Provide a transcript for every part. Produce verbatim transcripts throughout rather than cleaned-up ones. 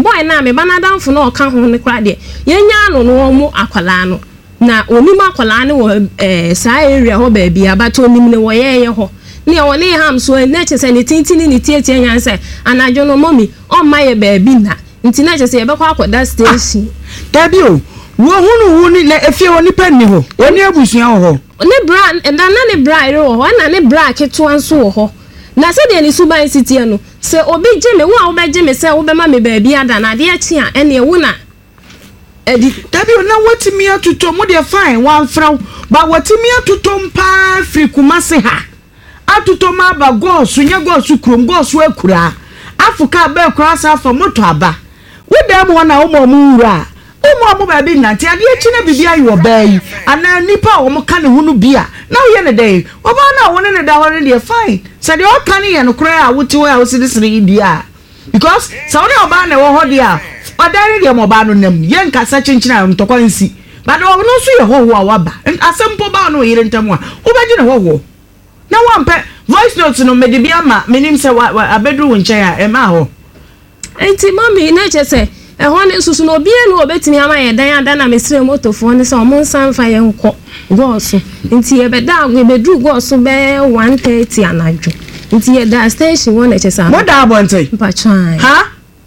boy na me banadamfo na oka ho ne kra de yenya no no mu akwala no na onim akwala ne wo eh saa area ho ba bia but onim ne wo yeye ho ne wo ne ham so na che se ne tintini ne tietie nyan se anajo no mommy on maye ba bi na nti na che se ye be kwa akoda station dabi o wo hunu hu ni na efie woni panni ho woni abusua ho ne bra na na ne bra ire ho na ne bra keto anso ho na se de ni suban city no se obi gye me wo a wo be gye me se wo be ma me ba bi ada na de achi a ene wo na edi dabi o na watimi atoto mo de fine wan fraw ba watimi atoto mpa free Kumase ha atoto ma ba go so nya go so krom go so akura afuka ba akura sa fa moto aba wo da mo na wo mo mu wura wo mo ba bi nante ade achi na bibia yo ba yi ana nipa wo mo ka ne hunu bia na wo ye ne dey wo ba na wo ne ne da hore de fine se de o ka ne ye no kura a wo ti wo a wo si disiri dia because sa wo ne oba na wo ho dia odare de mo ba no nam ye nkasa chinchina ntokwa nsi ba de wo no so ye ho ho a waba asempo ba no yire ntamu a wo ba gi ne ho ho na wampe voice notes no me de bia ma menim se abedru wo nchen a e ma ho enti mami na che se e ho ne susu no bia no obetimi ama ye dan ada na mesre motofo ne se o mon san fa ye nko go so nti ye beda agwe bedru go so be one thirty anajo nti ye da station won na che sa mo da abontai pa chan ha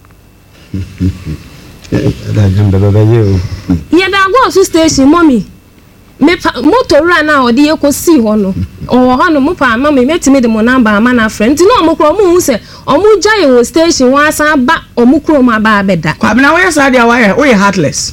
da jamba baba ye ye da go so station mami me motor run na odi ekosi ho no o ho no mo pa ma me metimi de mo number ama na friend no mo kro mo hu se o mo jaye wo station wa san ba o mo kro ma ba beda kwabna wo yesa dia wa we heartless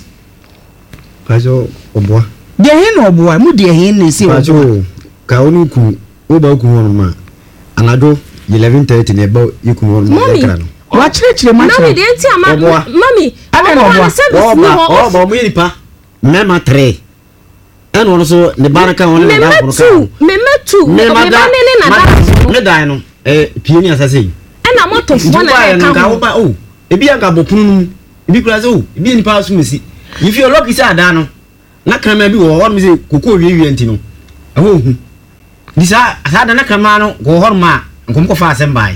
pajo oboa de hin no oboa mu de hin ne si pajo ka onu ku wo ba ku ho ma anado eleven thirty ne ba yiku ho ma ekra no wa chire chire ma chire mami de enti ama mami ade no oboa o ba mo yipa mema three and one so the baraka on the me metu me metu me ba ne ne na da me dai no eh pieni asase e na moto fo na ka ka ba o e bi anka bopunu e bi kura se o e bi ni pa so mesi if you lock is ada no na krama bi wo won me se kokko wiwi enti no e ho hu di sa ada na krama no go hor ma nkom ko fa asem bai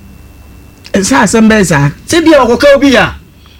sa asem bai sa se bi o ko ka obi ya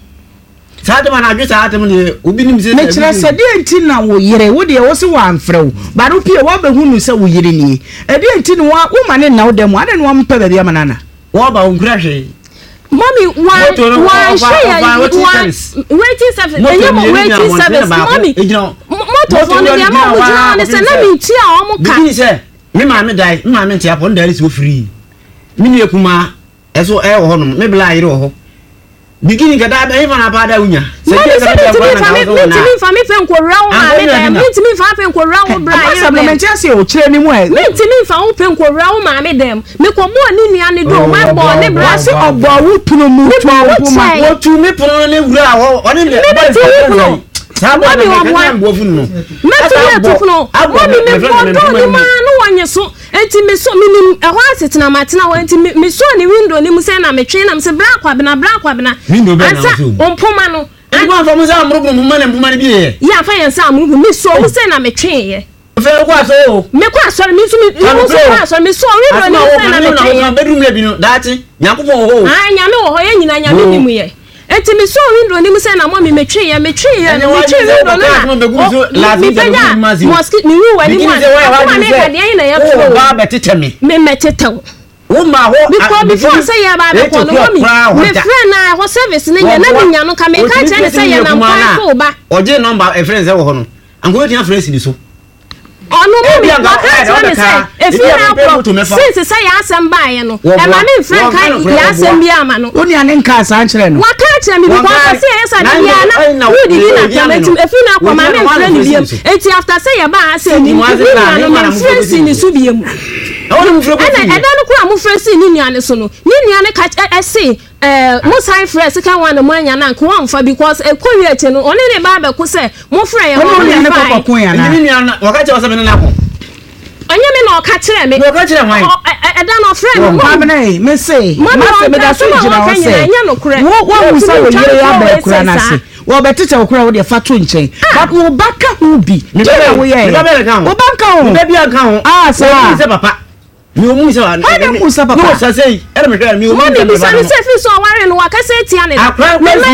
Sada mana adwe sada me obi nim se me kire se de enti na wo yire wo de wo se wa amfrew ba ro pie wo ba hunu se wo yire ni e de enti no wa wo mane na wo dem ade no ampa ba bia manana wo ba onkura hwe mommy one one share waiting service enye mo waiting service mommy moto fo ne dia ma mo jina ne se na mi ti a o mo ka bi se me ma me dai me ma me ntia pon dai so free me ne kuma eso e wo ho no me bla yire wo ho Beginning kada be even abada unya se ke se be fa me me fa me fe nko rawo ma me dem me timi fa fe nko rawo bra ye supplement ase o kire ni mu e me timi fa wo fe nko rawo ma me dem me ko mo ni nua ne do ma bo ne bra se ogbo wo puno mu tu wo ma wo tu me puno ne wura wo oni me ba Sabu mi wa mwa metu ye tufuno mami me fondo ni ma no wanye so enti me so minim ehwa asetena matena wa enti me so ni window ni mu se na me twe na me se bra kwa bena bra kwa bena ansa ompoma no enti kwa fa mu za amrubu mu mane mu mane bi ye ya fa ye nsa amrubu me so mu se na me twe ye fe kwa so o me kwa so me so me mu so kwa so me so window ni se na me twe ye bedroom le bi no dati yakufo ho ah nyame wo ho ye nyina nyame ni mu ye eti mi so window ni mu se na mo mi metwe ya metwe ya me twe window na mi penya mosquito mi wu wani mo ma me ka de yin na ya fo ba betete me me metete wo ma ho because before say ya ba be ko no mi me friend na ho service ni ya na mi nya no ka me ka che ne say ya na mpa ko ba oje number e friend say wo ho no anko tia friend ni so onu mo mi ba ka me say e fi na pro since say ya asem ba ye no e ma me friend kan ya asem bi ama no oni ane nka san kire no waka kire mi because say yes na dia na we di na comment e fi na kwa ma me friend bi enti after say ya ba asem ni na friend ni su bi mu onu mu friend e na no kura mu friend ni ni ane so no ni ni ane ka e say eh mo sai friend kan wan mo anya na nko amfa because e kowi eche no oni ne ba be ko say mo friend ye ho ni ne ko ko ya na ni ni ane waka che wasa be na ko anya me na o ka kire me o ka kire hwan e da no friend mo ma me me say mo say me da so jina o say wo wo mu say wo yire ya ba kura na se wo betete wo kura wo de fa to nchen but wo baka hu bi me wo ye wo banka ho me bia ka ho ah sa se papa mi o mu se wa ni mu se papa no sa sei e me hwe mi o mu se fi so ware no wa ka se tia ne